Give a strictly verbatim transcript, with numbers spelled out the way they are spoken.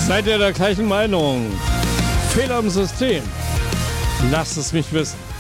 Seid ihr der gleichen Meinung? Fehler im System? Lasst es mich wissen.